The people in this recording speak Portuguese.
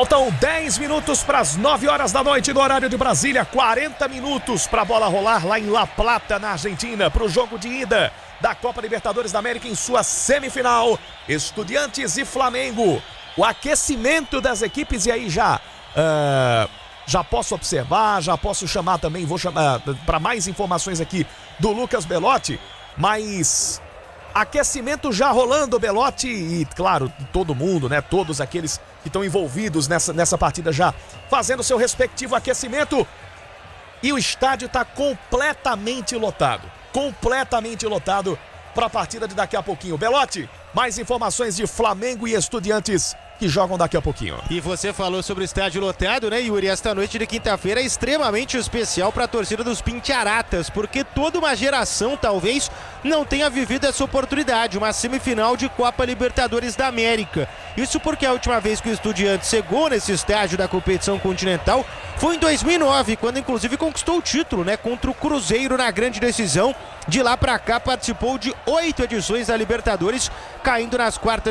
Faltam 10 minutos para as 9 horas da noite no horário de Brasília. 40 minutos para a bola rolar lá em La Plata, na Argentina, para o jogo de ida da Copa Libertadores da América em sua semifinal. Estudiantes e Flamengo. O aquecimento das equipes, e aí já posso observar, já posso chamar também, vou chamar para mais informações aqui do Lucas Belotti, mas aquecimento já rolando, Belotti, e claro, todo mundo, né, todos aqueles que estão envolvidos nessa partida já fazendo seu respectivo aquecimento, e o estádio está completamente lotado para a partida de daqui a pouquinho. Belotti, mais informações de Flamengo e Estudiantes que jogam daqui a pouquinho. E você falou sobre o estádio lotado, né, Yuri? Esta noite de quinta-feira é extremamente especial para a torcida dos Pintiaratas, porque toda uma geração talvez não tenha vivido essa oportunidade, uma semifinal de Copa Libertadores da América. Isso porque a última vez que o Estudiantes chegou nesse estádio da competição continental foi em 2009, quando inclusive conquistou o título, né, contra o Cruzeiro na grande decisão. De lá para cá participou de 8 edições da Libertadores, caindo nas quartas